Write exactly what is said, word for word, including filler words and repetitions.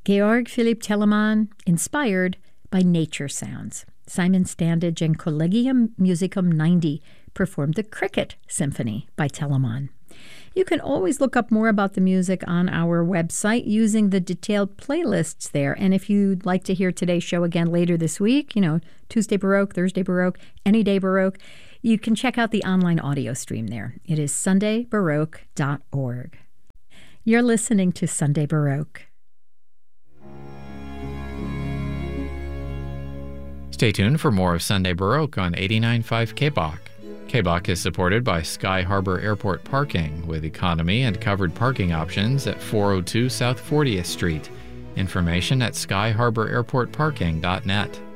Georg Philipp Telemann, inspired by nature sounds. Simon Standage and Collegium Musicum ninety performed the Cricket Symphony by Telemann. You can always look up more about the music on our website using the detailed playlists there. And if you'd like to hear today's show again later this week, you know, Tuesday Baroque, Thursday Baroque, any day Baroque, you can check out the online audio stream there. It is sunday baroque dot org. You're listening to Sunday Baroque. Stay tuned for more of Sunday Baroque on eighty-nine point five K B O C. K B O C is supported by Sky Harbor Airport Parking with economy and covered parking options at four oh two South fortieth Street. Information at sky harbor airport parking dot net.